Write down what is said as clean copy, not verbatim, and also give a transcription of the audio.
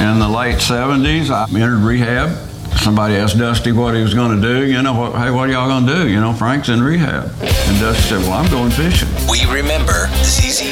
In the late 70s, I entered rehab. Somebody asked Dusty what he was going to do. Hey, what are y'all going to do? Frank's in rehab. And Dusty said, well, I'm going fishing. We remember ZZ